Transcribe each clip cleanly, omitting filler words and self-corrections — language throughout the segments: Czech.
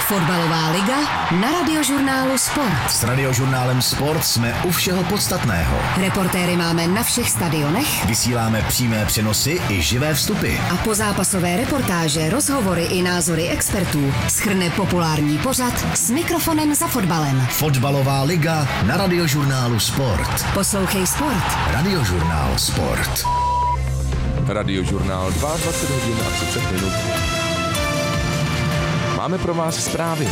Fotbalová liga na Radiožurnálu Sport. S Radiožurnálem Sport jsme u všeho podstatného. Reportéry máme na všech stadionech. Vysíláme přímé přenosy i živé vstupy. A pozápasové reportáže, rozhovory i názory expertů shrne populární pořad S mikrofonem za fotbalem. Fotbalová liga na Radiožurnálu Sport. Poslouchej Sport. Radiožurnál Sport. Radiožurnál 22 hodin a 30 minut. Máme pro vás zprávy.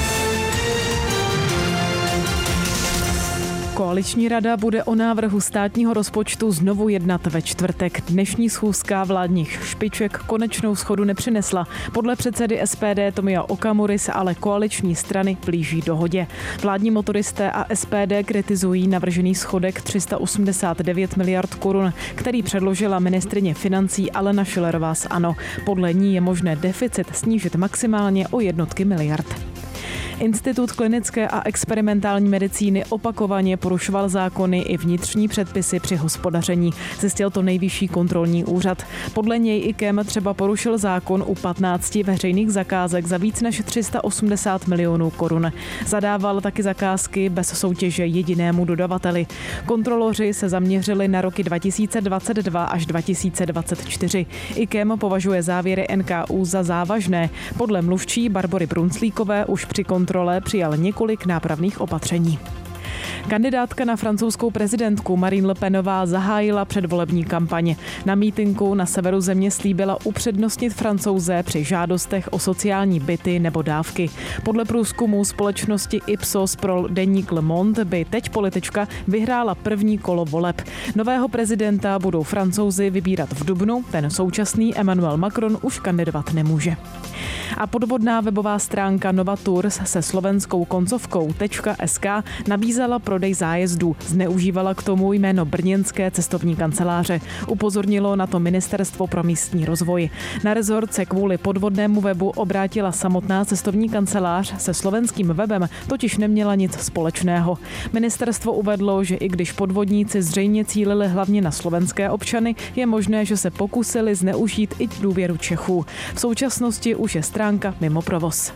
Koaliční rada bude o návrhu státního rozpočtu znovu jednat ve čtvrtek. Dnešní schůzka vládních špiček konečnou shodu nepřinesla. Podle předsedy SPD Tomia Okamury se ale koaliční strany blíží dohodě. Vládní motoristé a SPD kritizují navržený schodek 389 miliard korun, který předložila ministryně financí Alena Schillerová z ANO. Podle ní je možné deficit snížit maximálně o jednotky miliard. Institut klinické a experimentální medicíny opakovaně porušoval zákony i vnitřní předpisy při hospodaření. Zjistil to Nejvyšší kontrolní úřad. Podle něj IKEM třeba porušil zákon u 15 veřejných zakázek za víc než 380 milionů korun. Zadával taky zakázky bez soutěže jedinému dodavateli. Kontroloři se zaměřili na roky 2022 až 2024. IKEM považuje závěry NKÚ za závažné. Podle mluvčí Barbory Brunclíkové už při kontrole přijal několik nápravných opatření. Kandidátka na francouzskou prezidentku Marine Le Penová zahájila předvolební kampaň. Na mítinku na severu země slíbila upřednostnit Francouze při žádostech o sociální byty nebo dávky. Podle průzkumu společnosti Ipsos pro deník Le Monde by teď politička vyhrála první kolo voleb. Nového prezidenta budou Francouzi vybírat v dubnu, ten současný Emmanuel Macron už kandidovat nemůže. A podvodná webová stránka Nova Tours se slovenskou koncovkou .sk nabízela prodej zájezdů. Zneužívala k tomu jméno brněnské cestovní kanceláře. Upozornilo na to Ministerstvo pro místní rozvoj. Na rezort se kvůli podvodnému webu obrátila samotná cestovní kancelář, se slovenským webem totiž neměla nic společného. Ministerstvo uvedlo, že i když podvodníci zřejmě cílili hlavně na slovenské občany, je možné, že se pokusili zneužít i důvěru Čechů. V současnosti už je stránka mimo provoz.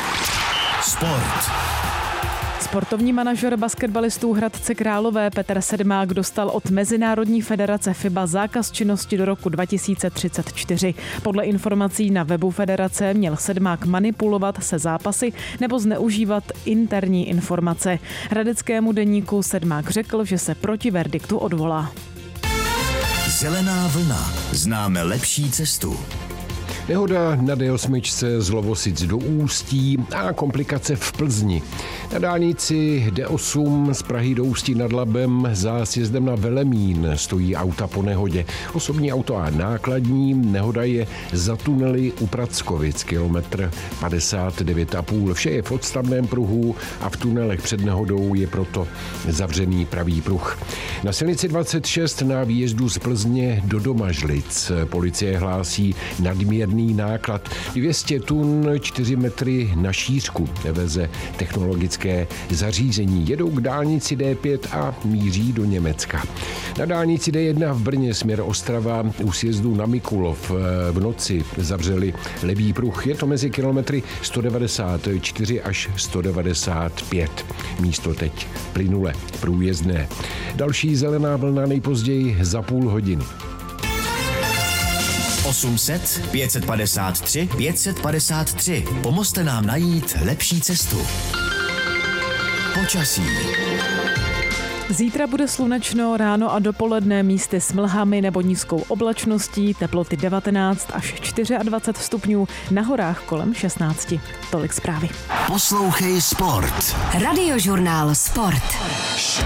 Sport. Sportovní manažer basketbalistů Hradce Králové Petr Sedmák dostal od Mezinárodní federace FIBA zákaz činnosti do roku 2034. Podle informací na webu federace měl Sedmák manipulovat se zápasy nebo zneužívat interní informace. Hradeckému deníku Sedmák řekl, že se proti verdiktu odvolá. Zelená vlna. Známe lepší cestu. Nehoda na D8 z Lovosic do Ústí a komplikace v Plzni. Na dálnici D8 z Prahy do Ústí nad Labem za sjezdem na Velemín stojí auta po nehodě. Osobní auto a nákladní. Nehoda je za tunely u Prackovic, kilometr 59,5. Vše je v odstavném pruhu a v tunelech před nehodou je proto zavřený pravý pruh. Na silnici 26 na výjezdu z Plzně do Domažlic policie hlásí nadměrný náklad 200 tun 4 metry na šířku. Veze technologické zařízení. Jedou k dálnici D5 a míří do Německa. Na dálnici D1 v Brně směr Ostrava u sjezdu na Mikulov v noci zavřeli levý pruh. Je to mezi kilometry 194 až 195. Místo teď plynule průjezdné. Další zelená vlna nejpozději za půl hodiny. 800 553 553. Pomozte nám najít lepší cestu. Počasí. Zítra bude slunečno, ráno a dopoledne místy s mlhami nebo nízkou oblačností, teploty 19 až 24 stupňů, na horách kolem 16. Tolik zprávy. Poslouchej Sport. Radiožurnál Sport.